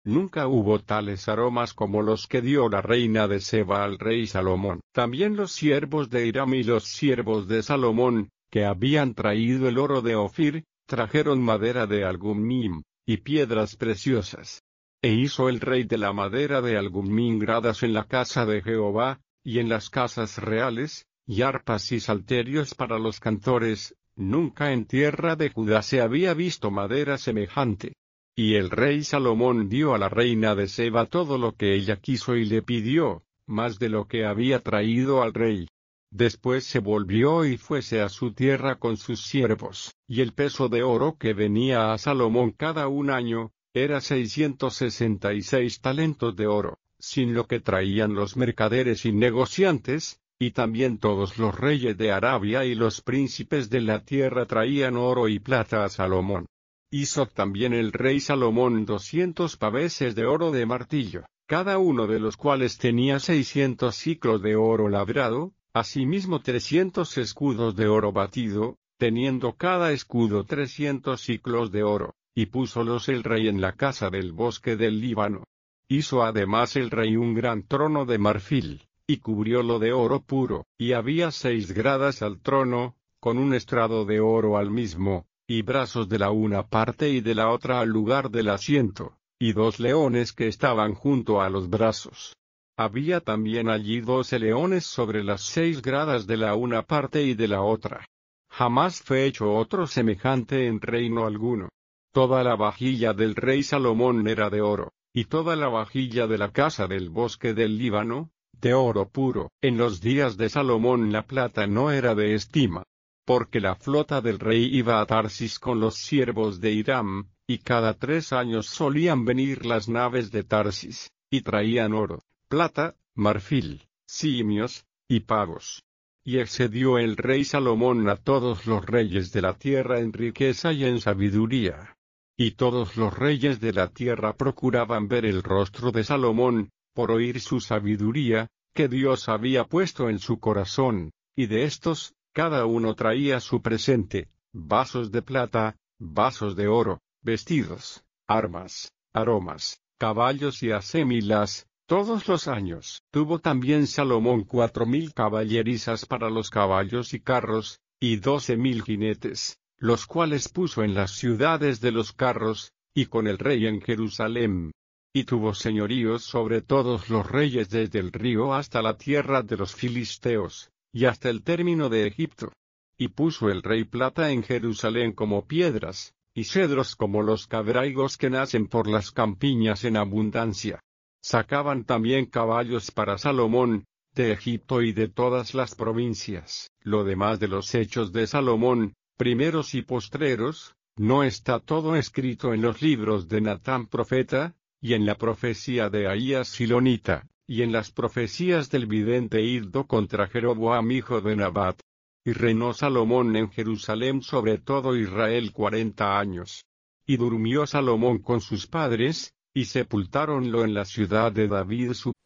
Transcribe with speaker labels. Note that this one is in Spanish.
Speaker 1: nunca hubo tales aromas como los que dio la reina de Seba al rey Salomón. También los siervos de Hiram y los siervos de Salomón, que habían traído el oro de Ofir, trajeron madera de algumim, y piedras preciosas. E hizo el rey de la madera de algumim gradas en la casa de Jehová, y en las casas reales, y arpas y salterios para los cantores. Nunca en tierra de Judá se había visto madera semejante. Y el rey Salomón dio a la reina de Seba todo lo que ella quiso y le pidió, más de lo que había traído al rey. Después se volvió y fuese a su tierra con sus siervos, y el peso de oro que venía a Salomón cada un año, era 666 talentos de oro, sin lo que traían los mercaderes y negociantes, y también todos los reyes de Arabia y los príncipes de la tierra traían oro y plata a Salomón. Hizo también el rey Salomón 200 paveses de oro de martillo, cada uno de los cuales tenía 600 siclos de oro labrado, asimismo 300 escudos de oro batido, teniendo cada escudo 300 siclos de oro, y púsolos el rey en la casa del bosque del Líbano. Hizo además el rey un gran trono de marfil, y cubriólo de oro puro, y había 6 gradas al trono, con un estrado de oro al mismo, y brazos de la una parte y de la otra al lugar del asiento, y 2 leones que estaban junto a los brazos. Había también allí 12 leones sobre las 6 gradas de la una parte y de la otra. Jamás fue hecho otro semejante en reino alguno. Toda la vajilla del rey Salomón era de oro, y toda la vajilla de la casa del bosque del Líbano, de oro puro. En los días de Salomón la plata no era de estima, porque la flota del rey iba a Tarsis con los siervos de Hiram, y cada 3 años solían venir las naves de Tarsis, y traían oro, plata, marfil, simios, y pavos. Y excedió el rey Salomón a todos los reyes de la tierra en riqueza y en sabiduría. Y todos los reyes de la tierra procuraban ver el rostro de Salomón, por oír su sabiduría, que Dios había puesto en su corazón, y de estos, cada uno traía su presente, vasos de plata, vasos de oro, vestidos, armas, aromas, caballos y acémilas, todos los años. Tuvo también Salomón 4000 caballerizas para los caballos y carros, y 12,000 jinetes, los cuales puso en las ciudades de los carros, y con el rey en Jerusalén. Y tuvo señoríos sobre todos los reyes desde el río hasta la tierra de los filisteos, y hasta el término de Egipto. Y puso el rey plata en Jerusalén como piedras, y cedros como los cabraigos que nacen por las campiñas en abundancia. Sacaban también caballos para Salomón, de Egipto y de todas las provincias. Lo demás de los hechos de Salomón, primeros y postreros, ¿no está todo escrito en los libros de Natán profeta, y en la profecía de Ahías silonita, y en las profecías del vidente Iddo contra Jeroboam hijo de Nabat? Y reinó Salomón en Jerusalén sobre todo Israel 40 años. Y durmió Salomón con sus padres, y sepultáronlo en la ciudad de David su